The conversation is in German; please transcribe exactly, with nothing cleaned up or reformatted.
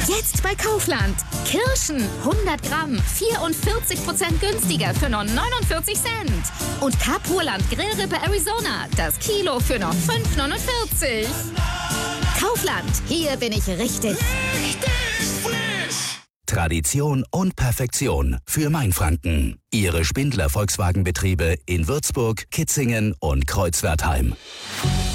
Jetzt bei Kaufland. Kirschen hundert Gramm, vierundvierzig Prozent günstiger für nur neunundvierzig Cent. Und Kapurland Grillrippe Arizona, das Kilo für nur fünf neunundvierzig. Kaufland, hier bin ich richtig. Richtig frisch! Tradition und Perfektion für Mainfranken. Ihre Spindler Volkswagenbetriebe in Würzburg, Kitzingen und Kreuzwertheim.